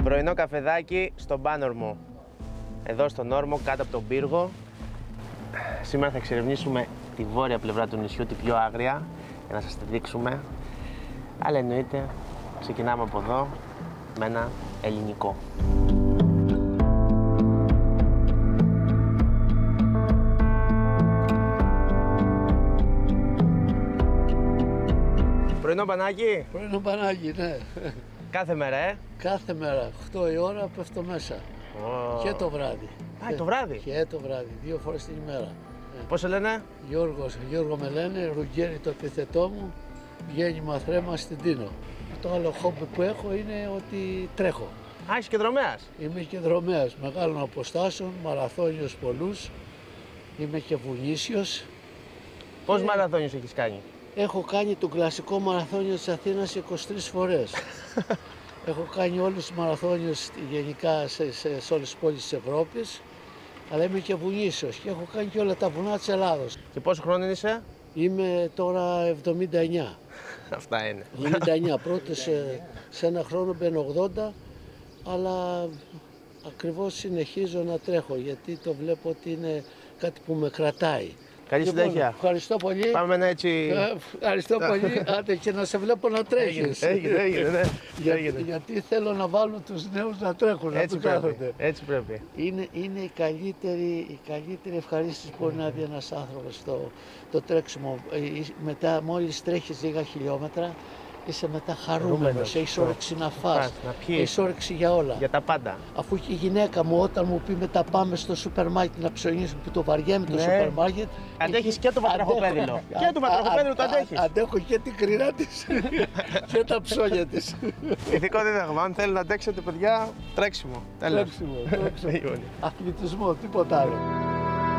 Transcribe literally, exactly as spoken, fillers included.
Πρωινό καφεδάκι στον Πάνορμο. Εδώ στον όρμο, κάτω από τον πύργο. Σήμερα θα εξερευνήσουμε τη βόρεια πλευρά του νησιού, τη πιο άγρια, για να σας τη δείξουμε. Αλλά εννοείται, ξεκινάμε από εδώ με ένα ελληνικό. Πρωινό μπανάκι. Πρωινό μπανάκι, ναι. Κάθε μέρα, ε. Κάθε μέρα, οκτώ η ώρα πέφτω μέσα. Oh. Και το βράδυ. Α, το βράδυ. Και το βράδυ, δύο φορές την ημέρα. Πώς σε λένε? Γιώργος, Γιώργο με λένε, Ρουγγέρι το επιθετό μου, βγαίνει μαθρέμα στην Τίνο. Το άλλο χόμπι που έχω είναι ότι τρέχω. Α, είσαι και δρομέας. Είμαι και δρομέας, μεγάλων αποστάσεων, μαραθώνιος πολλούς. Είμαι και βουνίσιος. Πώς και... μαραθώνιος έχεις κάνει? Έχω κάνει τον κλασικό μαραθώνιο της Αθήνας είκοσι τρεις φορές. Έχω κάνει όλους τους μαραθώνιους γενικά σε, σε, σε όλες τις πόλεις της Ευρώπης, αλλά είμαι και βουνίσιος και έχω κάνει και όλα τα βουνά της Ελλάδος. Και πόσο χρόνο είσαι? Είμαι τώρα εβδομήντα εννιά. Αυτά είναι. εβδομήντα εννιά. Πρώτα σε, σε ένα χρόνο μπαίνω ογδόντα, αλλά ακριβώς συνεχίζω να τρέχω γιατί το βλέπω ότι είναι κάτι που με κρατάει. Καλή Λοιπόν, συνέχεια. Ευχαριστώ πολύ. Πάμε να έτσι. Ε, ευχαριστώ πολύ. Άντε και να σε βλέπω να τρέχεις. Έγινε, έγινε, ναι. Για, Έγινε. γιατί θέλω να βάλω τους νέους να τρέχουν, Έτσι να τους πρέπει. Έτσι πρέπει. Είναι, είναι η, καλύτερη, η καλύτερη ευχαρίστηση που μπορεί να δει ένας άνθρωπος το, το τρέξιμο. Ε, μετά μόλις τρέχεις λίγα χιλιόμετρα, είσαι μετά χαρούμενος, έχεις όρεξη να φας, να πιείς. έχεις όρεξη για όλα. Για τα πάντα. Αφού και η γυναίκα μου όταν μου πει μετά πάμε στο σούπερ μάρκετ να ψωνίσουμε που το βαριέμαι το Ναι. σούπερ μάρκετ. Αντέχεις και το βατραχοπέδιλο. Και το βατραχοπέδιλο το αντέχεις. Αντέχω και την κρινά της και τα ψώνια της. Ηθικό δίδαγμα. Αν θέλει να αντέξετε, παιδιά, τρέξιμο. Τέλος. Τρέξιμο, τρέξιμο. Αθλητισμό, τίποτα άλλο.